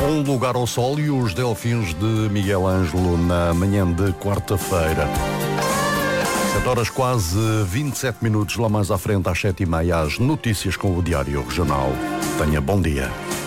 Um Lugar ao Sol e os Delfins de Miguel Ângelo na manhã de quarta-feira. 7 horas quase 27 minutos, lá mais à frente às 7h30, as notícias com o Diário Regional. Tenha bom dia.